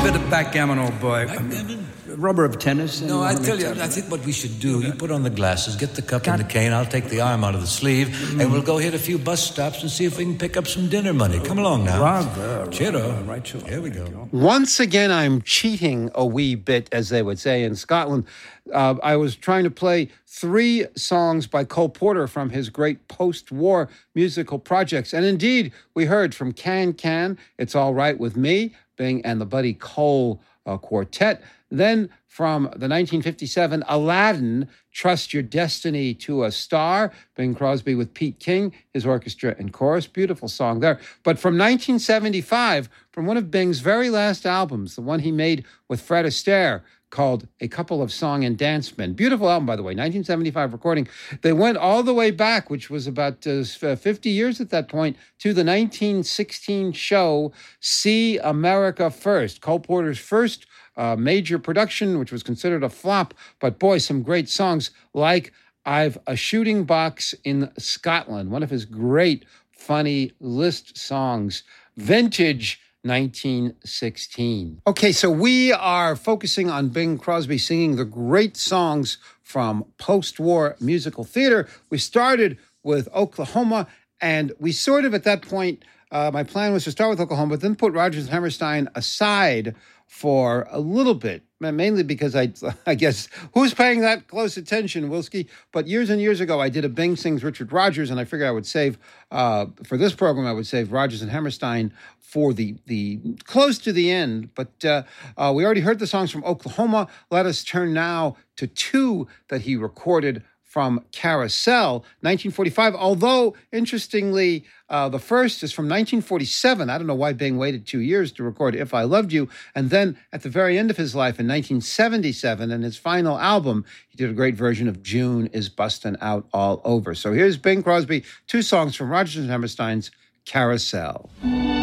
a bit of backgammon, old boy. Backgammon? Rubber of tennis. No, I tell you, I think what we should do, you put on the glasses, get the cup and the cane, I'll take the arm out of the sleeve, and we'll go hit a few bus stops and see if we can pick up some dinner money. Come along now. Rather. Cheero. Right, sure. Here we go. Once again, I'm cheating a wee bit, as they would say in Scotland. I was trying to play 3 songs by Cole Porter from his great post-war musical projects. And indeed, we heard from Can Can, It's All Right With Me, Bing and the Buddy Cole Quartet. Then from the 1957 Aladdin, Trust Your Destiny to a Star, Bing Crosby with Pete King, his orchestra and chorus. Beautiful song there. But from 1975, from one of Bing's very last albums, the one he made with Fred Astaire, called A Couple of Song and Dance Men. Beautiful album, by the way, 1975 recording. They went all the way back, which was about 50 years at that point, to the 1916 show See America First, Cole Porter's first major production, which was considered a flop. But boy, some great songs like I've a Shooting Box in Scotland, one of his great, funny list songs, Vintage 1916. Okay, so we are focusing on Bing Crosby singing the great songs from post-war musical theater. We started with Oklahoma, and we sort of at that point, my plan was to start with Oklahoma, but then put Rodgers and Hammerstein aside for a little bit, mainly because I guess, who's paying that close attention, Wilski? But years and years ago, I did a Bing Sings Richard Rodgers, and I figured I would save, for this program, I would save Rodgers and Hammerstein for the close to the end. But we already heard the songs from Oklahoma. Let us turn now to 2 that he recorded from Carousel, 1945. Although, interestingly, the first is from 1947. I don't know why Bing waited 2 years to record If I Loved You. And then at the very end of his life in 1977, in his final album, he did a great version of June is Bustin' Out All Over. So here's Bing Crosby, 2 songs from Rodgers and Hammerstein's Carousel.